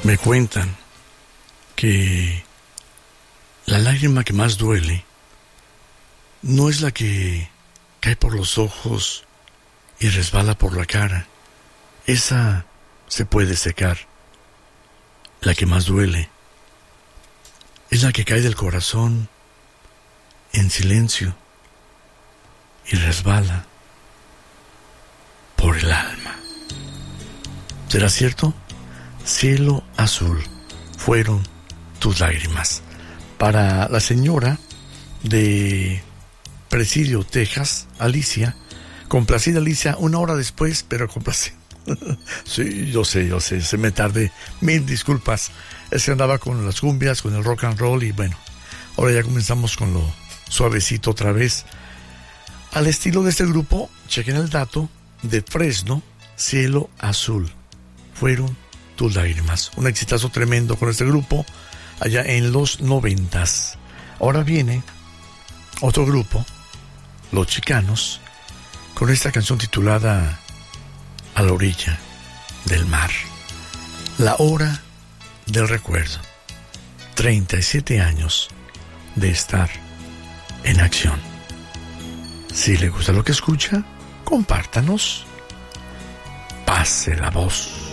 Me cuentan que la lágrima que más duele no es la que cae por los ojos y resbala por la cara. Esa se puede secar. La que más duele es la que cae del corazón en silencio y resbala por el alma. ¿Será cierto? Cielo azul, fueron tus lágrimas. Para la señora de Presidio, Texas, Alicia, complacida Alicia, una hora después, pero complacida. Sí, yo sé, se me tardé, mil disculpas. Es que andaba con las cumbias, con el rock and roll y bueno, ahora ya comenzamos con lo suavecito otra vez. Al estilo de este grupo, chequen el dato, de Fresno, Cielo Azul, fueron tus lágrimas. Un exitazo tremendo con este grupo allá en los 90s. Ahora viene otro grupo, Los Chicanos, con esta canción titulada A la orilla del mar. La hora del recuerdo. 37 años de estar en acción. Si le gusta lo que escucha, compártanos. Pase la voz.